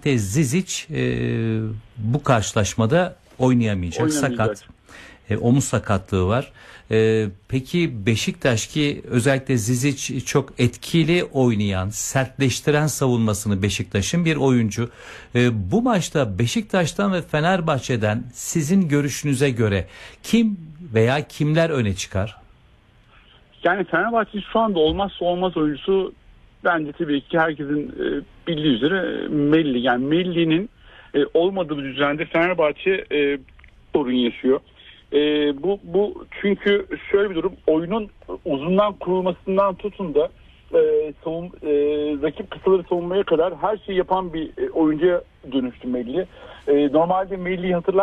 Ante Zizic bu karşılaşmada oynayamayacak. Sakat. Omuz sakatlığı var. Peki Beşiktaş, ki özellikle Zizic çok etkili oynayan, sertleştiren savunmasını Beşiktaş'ın bir oyuncu. Bu maçta Beşiktaş'tan ve Fenerbahçe'den sizin görüşünüze göre kim veya kimler öne çıkar? Yani Fenerbahçe şu anda olmazsa olmaz oyuncusu bence tabii ki herkesin bildiği üzere Melli. Yani Melli'nin olmadığı bir düzende Fenerbahçe sorun yaşıyor. Bu çünkü şöyle bir durum, oyunun uzundan kurulmasından tutun da rakip kısaları savunmaya kadar her şeyi yapan bir oyuncuya dönüştü Melli. Normalde Melli'yi hatırlar